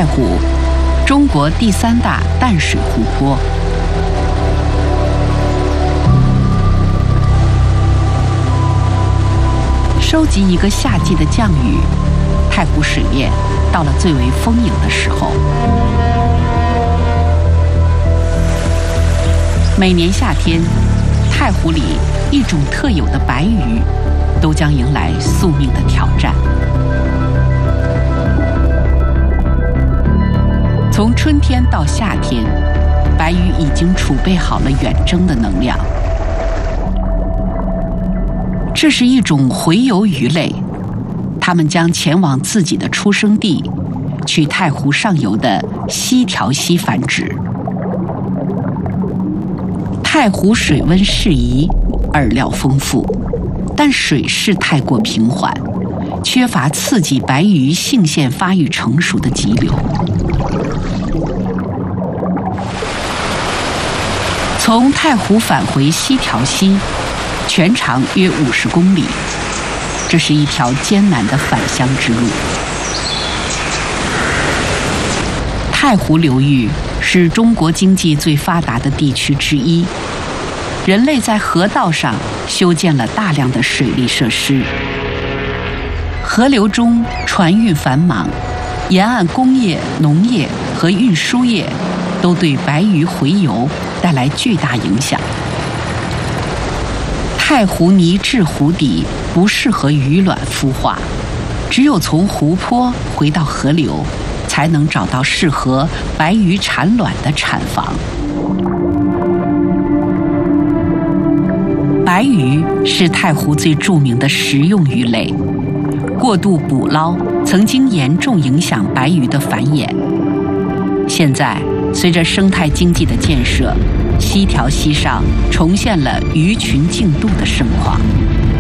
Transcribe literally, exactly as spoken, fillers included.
太湖，中国第三大淡水湖泊。收集一个夏季的降雨，太湖水面到了最为丰盈的时候。每年夏天，太湖里一种特有的白鱼都将迎来宿命的挑战。从春天到夏天，白鱼已经储备好了远征的能量。这是一种洄游鱼类，它们将前往自己的出生地，去太湖上游的西条溪繁殖。太湖水温适宜，饵料丰富，但水势太过平缓，缺乏刺激白鱼性腺发育成熟的急流。从太湖返回西条溪，全长约五十公里，这是一条艰难的返乡之路。太湖流域是中国经济最发达的地区之一，人类在河道上修建了大量的水利设施。河流中船运繁忙，沿岸工业、农业和运输业都对白鱼洄游带来巨大影响。太湖泥质湖底不适合鱼卵孵化，只有从湖泊回到河流，才能找到适合白鱼产卵的产房。白鱼是太湖最著名的食用鱼类，过度捕捞曾经严重影响白鱼的繁衍。现在，随着生态经济的建设，西条溪上重现了鱼群竞渡的盛况。